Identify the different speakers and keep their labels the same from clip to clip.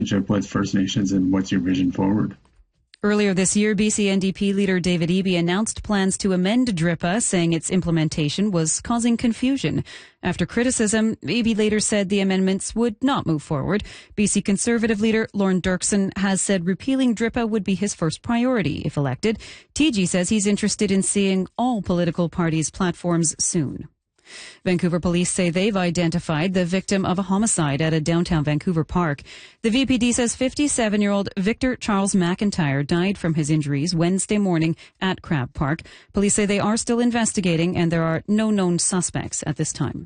Speaker 1: with First Nations, and what's your vision forward?
Speaker 2: Earlier this year, BC NDP leader David Eby announced plans to amend DRIPA, saying its implementation was causing confusion. After criticism, Eby later said the amendments would not move forward. BC Conservative leader Lorne Dirksen has said repealing DRIPA would be his first priority if elected. TG says he's interested in seeing all political parties' platforms soon. Vancouver police say they've identified the victim of a homicide at a downtown Vancouver park. The VPD says 57-year-old Victor Charles McIntyre died from his injuries Wednesday morning at Crab Park. Police say they are still investigating and there are no known suspects at this time.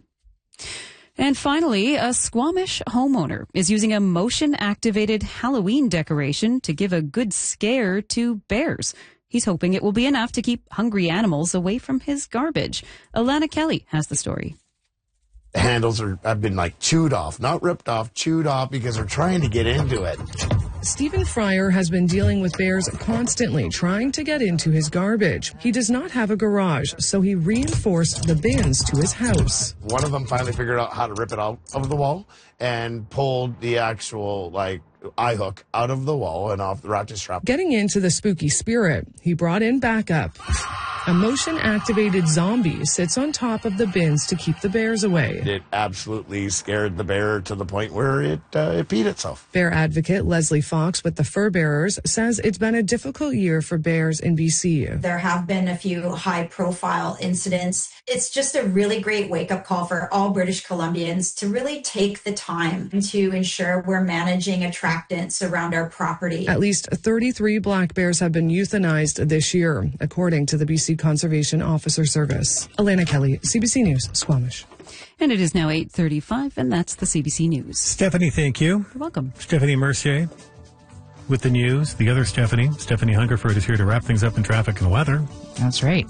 Speaker 2: And finally, a Squamish homeowner is using a motion-activated Halloween decoration to give a good scare to bears. He's hoping it will be enough to keep hungry animals away from his garbage. Alana Kelly has the story.
Speaker 3: The handles have been chewed off, not ripped off, chewed off because they're trying to get into it.
Speaker 4: Stephen Fryer has been dealing with bears constantly trying to get into his garbage. He does not have a garage, so he reinforced the bins to his house.
Speaker 3: One of them finally figured out how to rip it out of the wall and pulled the actual, eye hook out of the wall and off the ratchet strap.
Speaker 4: Getting into the spooky spirit, he brought in backup. A motion-activated zombie sits on top of the bins to keep the bears away.
Speaker 3: It absolutely scared the bear to the point where it peed itself.
Speaker 4: Bear advocate Leslie Fox with the Fur Bearers says it's been a difficult year for bears in BC.
Speaker 5: There have been a few high-profile incidents. It's just a really great wake-up call for all British Columbians to really take the time to ensure we're managing attractants around our property.
Speaker 4: At least 33 black bears have been euthanized this year, according to the BC Conservation Officer Service. Alana Kelly, CBC News, Squamish.
Speaker 2: And it is now 8:35, and that's the CBC News.
Speaker 6: Stephanie, thank you.
Speaker 2: You're welcome.
Speaker 6: Stephanie Mercier with the news. The other Stephanie Hungerford, is here to wrap things up in traffic and weather.
Speaker 7: That's right.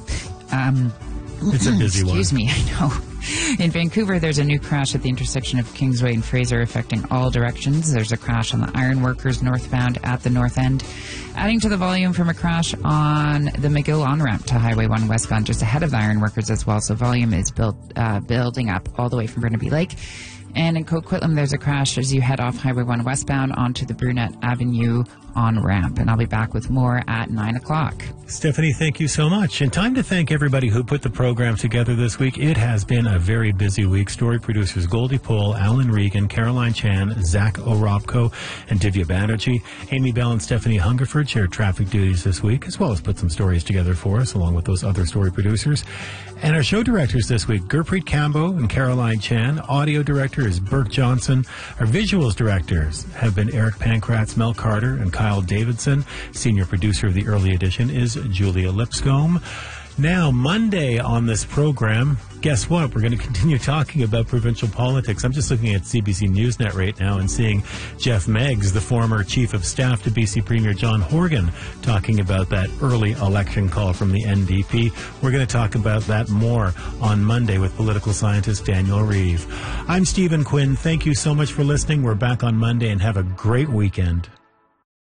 Speaker 6: It's a busy one.
Speaker 7: Excuse me, I know. In Vancouver, there's a new crash at the intersection of Kingsway and Fraser affecting all directions. There's a crash on the Ironworkers northbound at the north end. Adding to the volume from a crash on the McGill on-ramp to Highway 1 westbound just ahead of the Ironworkers as well. So volume is building up all the way from Burnaby Lake. And in Coquitlam, there's a crash as you head off Highway 1 westbound onto the Brunette Avenue on-ramp. And I'll be back with more at 9 o'clock.
Speaker 6: Stephanie, thank you so much. And time to thank everybody who put the program together this week. It has been a very busy week. Story producers Goldie Pohl, Alan Regan, Caroline Chan, Zach Orobko, and Divya Banerjee. Amy Bell and Stephanie Hungerford shared traffic duties this week, as well as put some stories together for us, along with those other story producers. And our show directors this week, Gurpreet Kambo and Caroline Chan. Audio director is Burke Johnson. Our visuals directors have been Eric Pankratz, Mel Carter, and Kyle Davidson. Senior producer of the early edition is Julia Lipscomb. Now, Monday on this program, guess what? We're going to continue talking about provincial politics. I'm just looking at CBC Newsnet right now and seeing Jeff Meggs, the former chief of staff to BC Premier John Horgan, talking about that early election call from the NDP. We're going to talk about that more on Monday with political scientist Daniel Reeve. I'm Stephen Quinn. Thank you so much for listening. We're back on Monday, and have a great weekend.